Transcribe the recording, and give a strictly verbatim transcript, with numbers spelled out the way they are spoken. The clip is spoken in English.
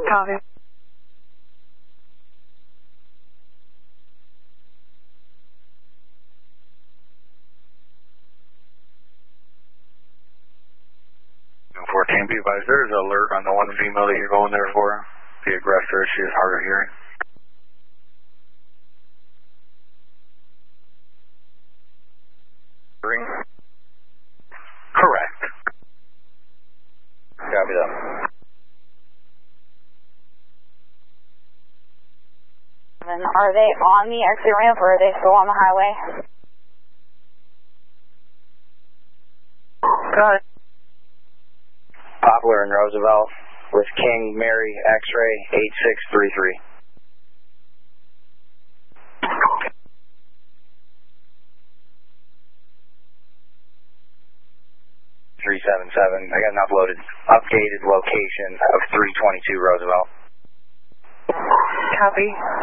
Copy. fourteen, be advised, there's an alert on the one female that you're going there for. The aggressor, she has hard of hearing. Ring? Correct. Copy that. And are they on the exit ramp or are they still on the highway? Got it. Poplar and Roosevelt with King Mary X-ray eight six three three. three seven seven. I got an uploaded, updated location of three twenty-two Roosevelt. Copy.